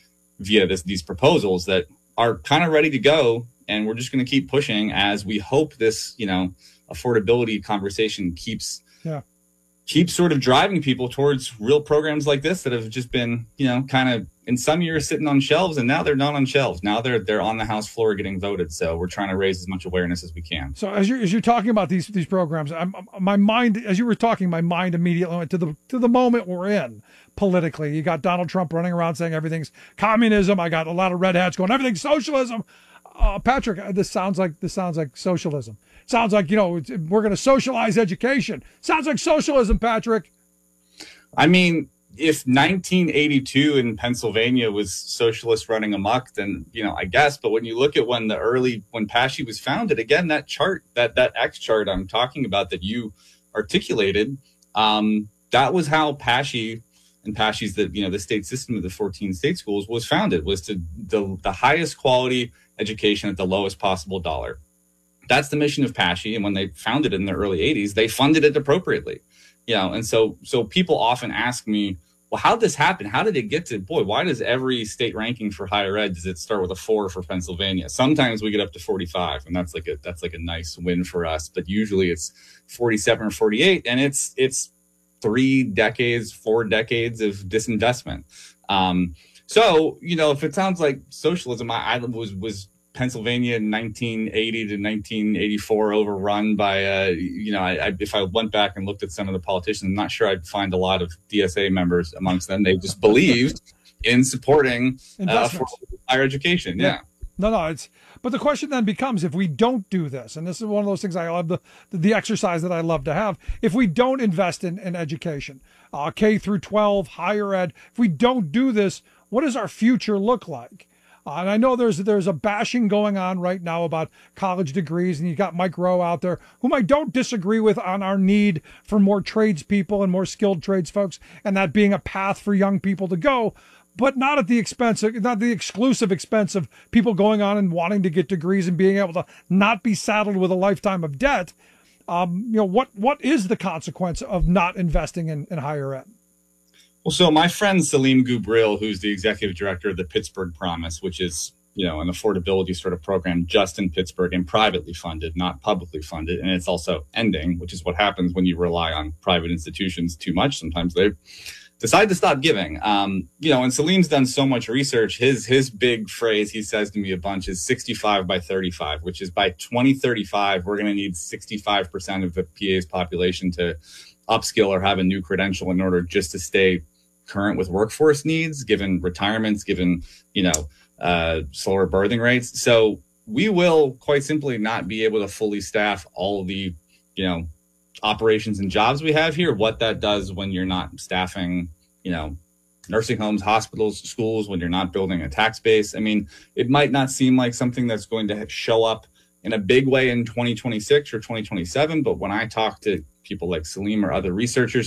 via this, these proposals that are kind of ready to go. And we're just going to keep pushing as we hope this, you know, affordability conversation keeps, yeah. keep sort of driving people towards real programs like this that have just been, you know, kind of in some years sitting on shelves, and now they're not on shelves. Now they're they're on the House floor getting voted. So we're trying to raise as much awareness as we can. So as you're as you're talking about these these programs, I'm, my mind, as you were talking, my mind immediately went to the to the moment we're in politically. You got Donald Trump running around saying everything's communism. I got a lot of red hats going everything's socialism. Uh, Patrick, this sounds like this sounds like socialism. Sounds like, you know, we're going to socialize education. Sounds like socialism, Patrick. I mean, if nineteen eighty-two in Pennsylvania was socialist running amok, then, you know, I guess. But when you look at when the early, when PASHE was founded, again, that chart, that that X chart I'm talking about that you articulated, um, that was how PASHE and PASHE's, the, you know, the state system of the fourteen state schools was founded, was to the, the highest quality education at the lowest possible dollar. That's the mission of PASHE. And when they founded it in the early eighties, they funded it appropriately. You know, and so so people often ask me, well, how did this happen? How did it get to, boy, why does every state ranking for higher ed, does it start with a four for Pennsylvania? Sometimes we get up to forty-five, and that's like a that's like a nice win for us. But usually it's forty-seven or forty-eight, and it's it's three decades, four decades of disinvestment. Um, so, you know, if it sounds like socialism, I, I was was Pennsylvania in nineteen eighty to nineteen eighty-four overrun by, uh, you know, I, I, if I went back and looked at some of the politicians, I'm not sure I'd find a lot of D S A members amongst them. They just believed in supporting uh, for higher education. Yeah. yeah. No, no, it's, but the question then becomes, if we don't do this, and this is one of those things I love, the, the exercise that I love to have, if we don't invest in, in education, uh, K through twelve, higher ed, if we don't do this, what does our future look like? Uh, and I know there's there's a bashing going on right now about college degrees, and you got Mike Rowe out there, whom I don't disagree with on our need for more tradespeople and more skilled trades folks, and that being a path for young people to go, but not at the expense of, not the exclusive expense of people going on and wanting to get degrees and being able to not be saddled with a lifetime of debt. Um, you know, what what is the consequence of not investing in, in higher ed? Well, so my friend Salim Gubril, who's the executive director of the Pittsburgh Promise, which is, you know, an affordability sort of program just in Pittsburgh and privately funded, not publicly funded. And it's also ending, which is what happens when you rely on private institutions too much. Sometimes they decide to stop giving. Um, you know, and Salim's done so much research. His his big phrase he says to me a bunch is sixty-five by thirty-five, which is by twenty thirty-five, we're going to need sixty-five percent of the P A's population to upskill or have a new credential in order just to stay current with workforce needs, given retirements, given, you know, uh, slower birthing rates. So we will quite simply not be able to fully staff all of the, you know, operations and jobs we have here. What that does when you're not staffing, you know, nursing homes, hospitals, schools, when you're not building a tax base. I mean, it might not seem like something that's going to show up in a big way in twenty twenty-six or twenty twenty-seven, but when I talk to people like Salim or other researchers,